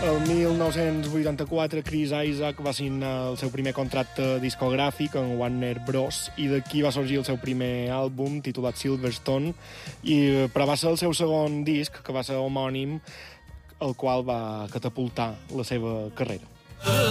El 1984 Chris Isaak va signar el seu primer contracte discogràfic en Warner Bros. I d'aquí va sorgir el seu primer àlbum titulat Silverstone, però va ser el seu segon disc, que va ser homònim, el qual va catapultar la seva carrera.